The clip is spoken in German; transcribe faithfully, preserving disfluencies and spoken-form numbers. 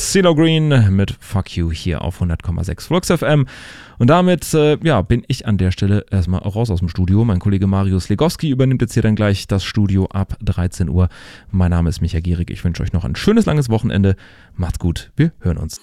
CeeLo Green mit Fuck You hier auf hundert Komma sechs Flux F M. Und damit äh, ja, bin ich an der Stelle erstmal raus aus dem Studio. Mein Kollege Marius Legowski übernimmt jetzt hier dann gleich das Studio ab dreizehn Uhr. Mein Name ist Micha Gierig. Ich wünsche euch noch ein schönes langes Wochenende. Macht's gut. Wir hören uns.